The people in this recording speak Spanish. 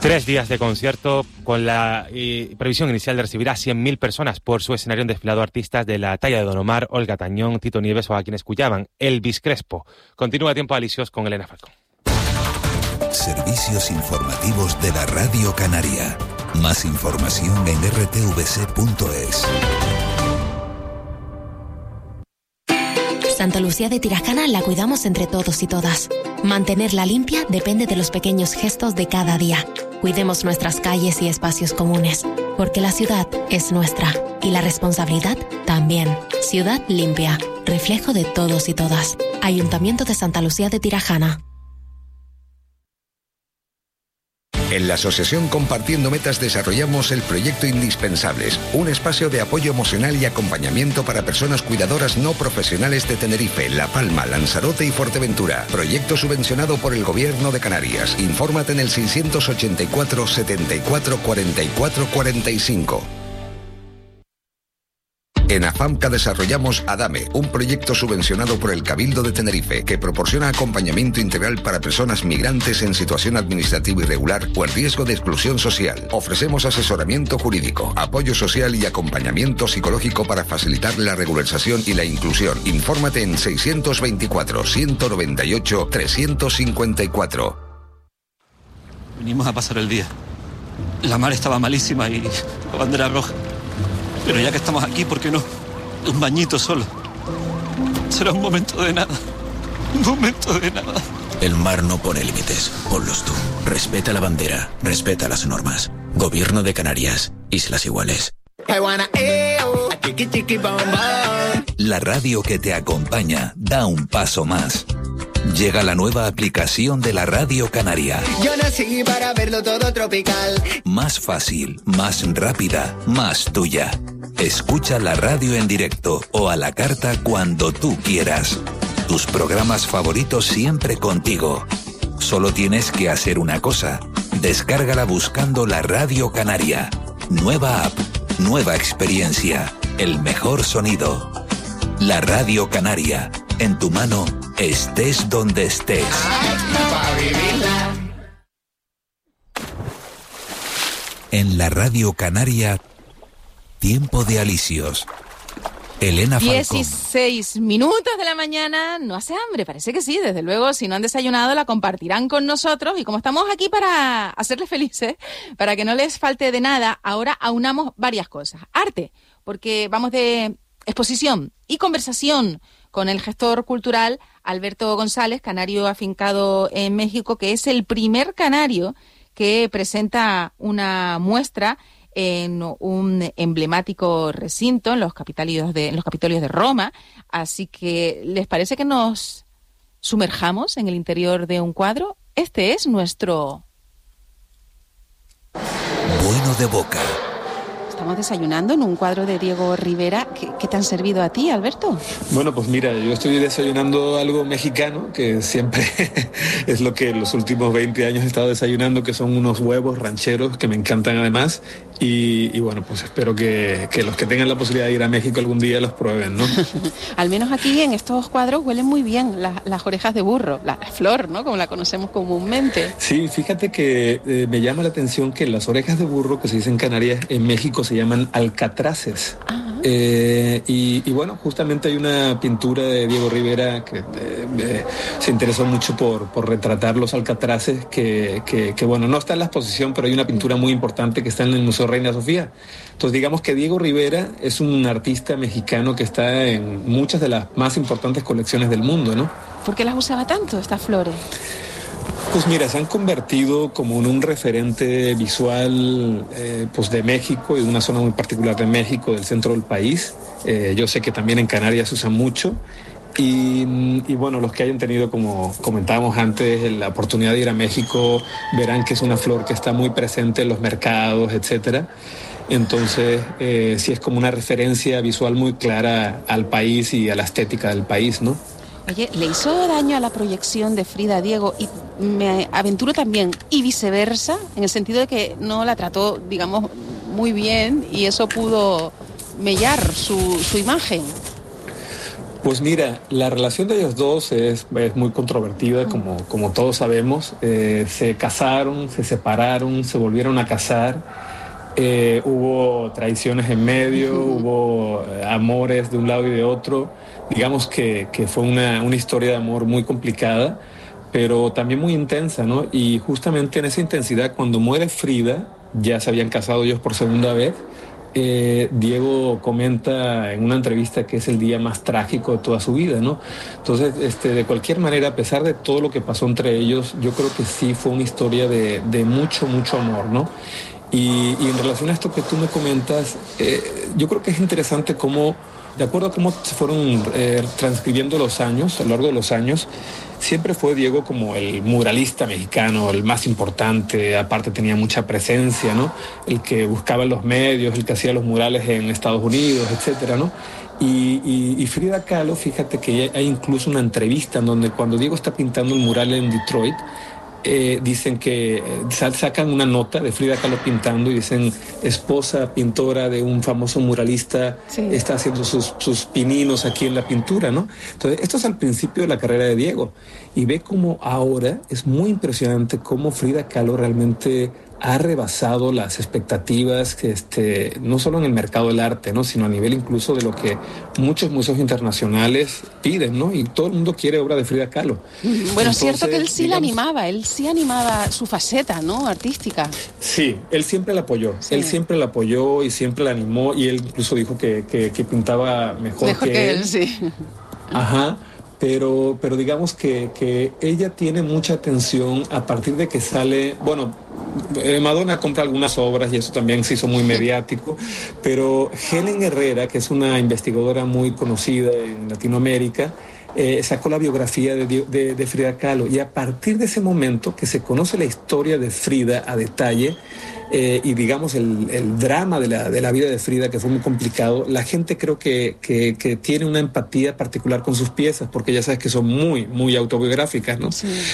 3 días de concierto con la previsión inicial de recibir a 100.000 personas. Por su escenario han desfilado artistas de la talla de Don Omar, Olga Tañón, Tito Nieves o a quienes escuchaban Elvis Crespo. Continúa Tiempo Alicios con Elena Falcón. Servicios informativos de la Radio Canaria. Más información en rtvc.es. Santa Lucía de Tirajana la cuidamos entre todos y todas. Mantenerla limpia depende de los pequeños gestos de cada día. Cuidemos nuestras calles y espacios comunes, porque la ciudad es nuestra y la responsabilidad también. Ciudad limpia, reflejo de todos y todas. Ayuntamiento de Santa Lucía de Tirajana. En la Asociación Compartiendo Metas desarrollamos el proyecto Indispensables, un espacio de apoyo emocional y acompañamiento para personas cuidadoras no profesionales de Tenerife, La Palma, Lanzarote y Fuerteventura. Proyecto subvencionado por el Gobierno de Canarias. Infórmate en el 684 74 44 45. En AFAMCA desarrollamos ADAME, un proyecto subvencionado por el Cabildo de Tenerife que proporciona acompañamiento integral para personas migrantes en situación administrativa irregular o en riesgo de exclusión social. Ofrecemos asesoramiento jurídico, apoyo social y acompañamiento psicológico para facilitar la regularización y la inclusión. Infórmate en 624 198 354. Venimos a pasar el día. La mar estaba malísima y la bandera roja. Pero ya que estamos aquí, ¿por qué no? Un bañito solo. Será un momento de nada. Un momento de nada. El mar no pone límites. Ponlos tú. Respeta la bandera. Respeta las normas. Gobierno de Canarias. Islas Iguales. La radio que te acompaña da un paso más. Llega la nueva aplicación de la Radio Canaria. Yo nací para verlo todo tropical. Más fácil, más rápida, más tuya. Escucha la radio en directo o a la carta cuando tú quieras. Tus programas favoritos siempre contigo. Solo tienes que hacer una cosa. Descárgala buscando la Radio Canaria. Nueva app, nueva experiencia, el mejor sonido. La Radio Canaria, en tu mano, estés donde estés. En la Radio Canaria, Tiempo de Alicios. Elena Falcón. 16 minutos de la mañana, no hace hambre, parece que sí, desde luego, si no han desayunado la compartirán con nosotros y como estamos aquí para hacerles felices, para que no les falte de nada, ahora aunamos varias cosas. Arte, porque vamos de exposición y conversación con el gestor cultural Alberto González, canario afincado en México, que es el primer canario que presenta una muestra en un emblemático recinto en los Capitolios de Roma. Así que, ¿les parece que nos sumerjamos en el interior de un cuadro? Este es nuestro Bueno de boca. Estamos desayunando en un cuadro de Diego Rivera. ¿Qué te han servido a ti, Alberto? Bueno, pues mira, yo estoy desayunando algo mexicano, que siempre es lo que los últimos 20 años he estado desayunando, que son unos huevos rancheros que me encantan además. Y bueno, pues espero que los que tengan la posibilidad de ir a México algún día los prueben, ¿no? Al menos aquí en estos cuadros huelen muy bien las orejas de burro, la flor, ¿no? Como la conocemos comúnmente. Sí, fíjate que me llama la atención que las orejas de burro que se dicen en Canarias, en México se llaman alcatraces. Y bueno, justamente hay una pintura de Diego Rivera que se interesó mucho por retratar los alcatraces, que bueno, no está en la exposición, pero hay una pintura muy importante que está en el Museo Reina Sofía. Entonces digamos que Diego Rivera es un artista mexicano que está en muchas de las más importantes colecciones del mundo, ¿no? ¿Por qué las usaba tanto estas flores? Pues mira, se han convertido como en un referente visual pues de México y de una zona muy particular de México, del centro del país. Yo sé que también en Canarias se usan mucho. Y bueno, los que hayan tenido, como comentábamos antes, la oportunidad de ir a México, verán que es una flor que está muy presente en los mercados, etcétera. Entonces, sí es como una referencia visual muy clara al país y a la estética del país, ¿no? Oye, ¿le hizo daño a la proyección de Frida a Diego? Y me aventuro también, y viceversa, en el sentido de que no la trató, digamos, muy bien y eso pudo mellar su imagen. Pues mira, la relación de ellos dos es muy controvertida, como todos sabemos. Se casaron, se separaron, se volvieron a casar. Hubo traiciones en medio, hubo amores de un lado y de otro. Digamos que fue una historia de amor muy complicada, pero también muy intensa, ¿no? Y justamente en esa intensidad, cuando muere Frida, ya se habían casado ellos por segunda vez. Diego comenta en una entrevista que es el día más trágico de toda su vida, ¿no? Entonces, de cualquier manera, a pesar de todo lo que pasó entre ellos, yo creo que sí fue una historia de mucho, mucho amor, ¿no? Y en relación a esto que tú me comentas, yo creo que es interesante cómo, de acuerdo a cómo se fueron transcribiendo los años, a lo largo de los años, siempre fue Diego como el muralista mexicano, el más importante, aparte tenía mucha presencia, ¿no? El que buscaba los medios, el que hacía los murales en Estados Unidos, etcétera, ¿no? Y Frida Kahlo, fíjate que hay incluso una entrevista en donde cuando Diego está pintando el mural en Detroit, dicen que sacan una nota de Frida Kahlo pintando y dicen, esposa pintora de un famoso muralista, está haciendo sus pininos aquí en la pintura, ¿no? Entonces, esto es al principio de la carrera de Diego. Y ve cómo ahora es muy impresionante cómo Frida Kahlo realmente ha rebasado las expectativas que no solo en el mercado del arte, ¿no? Sino a nivel incluso de lo que muchos museos internacionales piden, ¿no? Y todo el mundo quiere obra de Frida Kahlo. Bueno, entonces, es cierto que él sí la animaba, él sí animaba su faceta, ¿no? Artística. Sí, él siempre la apoyó, él siempre la apoyó y siempre la animó, y él incluso dijo que pintaba mejor que él. Sí. Ajá. Pero digamos que ella tiene mucha atención a partir de que sale, bueno, Madonna compra algunas obras y eso también se hizo muy mediático, pero Helen Herrera, que es una investigadora muy conocida en Latinoamérica, sacó la biografía de Frida Kahlo, y a partir de ese momento que se conoce la historia de Frida a detalle, y digamos el drama de la vida de Frida, que fue muy complicado, la gente creo que tiene una empatía particular con sus piezas, porque ya sabes que son muy, muy autobiográficas, ¿no? Sí.